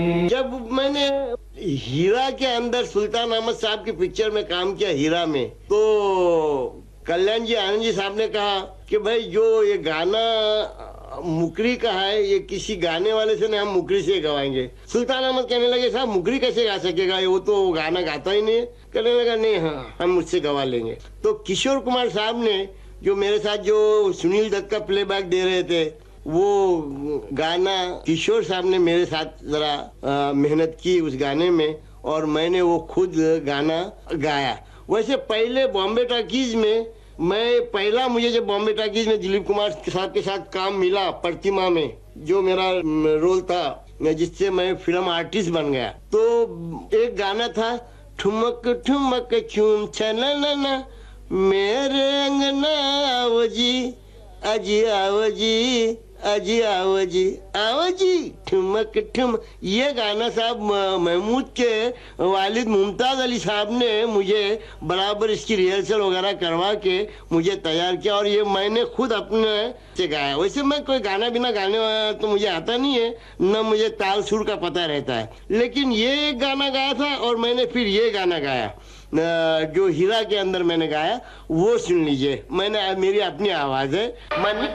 जब मैंने हीरा के अंदर सुल्तान अहमद साहब की पिक्चर में काम किया, हीरा में, तो कल्याण जी आनंद जी साहब ने कहा कि भाई जो ये गाना मुकरी का है, ये किसी गाने वाले से नहीं, हम मुकरी से गवाएंगे। सुल्तान अहमद कहने लगे साहब मुकरी कैसे गा सकेगा, वो तो गाना गाता ही नहीं है। कहने लगा नहीं, हाँ हम मुझसे गवा लेंगे। तो किशोर कुमार साहब ने जो मेरे साथ जो सुनील दत्त का प्लेबैक दे रहे थे, वो गाना किशोर साहब ने मेरे साथ जरा मेहनत की उस गाने में, और मैंने वो खुद गाना गाया। वैसे पहले बॉम्बे टॉकीज में मुझे जब बॉम्बे टॉकीज में दिलीप कुमार साहब के साथ काम मिला, प्रतिमा में जो मेरा रोल था, जिससे मैं फिल्म आर्टिस्ट बन गया, तो एक गाना था, ठुमक ठुमक चूम छना मेरे अंगना आओ जी, अजी आओ जी, अजी आओ जी, आओ जी, ठुमक ठुम। ये गाना साहब महमूद के वालिद मुमताज अली साहब ने मुझे बराबर इसकी रिहर्सल वगैरह करवा के मुझे तैयार किया, और ये मैंने खुद अपने से गाया। वैसे मैं कोई गाना बिना गाने तो मुझे आता नहीं है, न मुझे ताल सुर का पता रहता है, लेकिन ये एक गाना गाया था और मैंने फिर ये गाना गाया जो हीरा के अंदर मैंने गाया, वो सुन लीजिए। मेरी अपनी आवाज है।